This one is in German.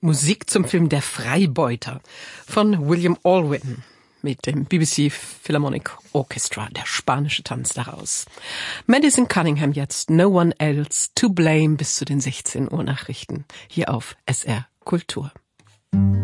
Musik zum Film Der Freibeuter von William Alwyn mit dem BBC Philharmonic Orchestra, der spanische Tanz daraus. Madison Cunningham jetzt, No One Else to Blame bis zu den 16 Uhr Nachrichten hier auf SR Kultur.